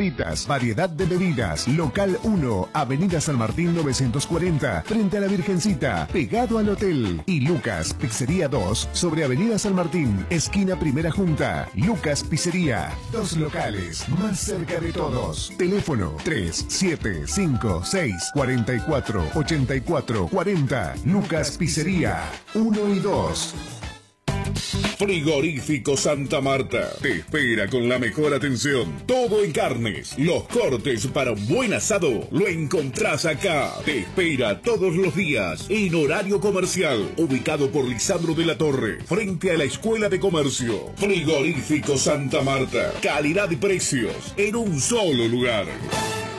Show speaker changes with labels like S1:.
S1: fritas, variedad de bebidas. Local 1, Avenida San Martín 940, frente a la Virgencita, pegado al hotel. Y Lucas Pizzería 2, sobre Avenida San Martín, esquina Primera Junta. Lucas Pizzería, 2 locales, más cerca de todos. Teléfono 3756 44 84 40. Lucas Pizzería 1 y 2.
S2: Frigorífico Santa Marta te espera con la mejor atención. Todo en carnes. Los cortes para un buen asado lo encontrás acá. Te espera todos los días en horario comercial. Ubicado por Lisandro de la Torre, frente a la Escuela de Comercio. Frigorífico Santa Marta. Calidad y precios en un solo lugar.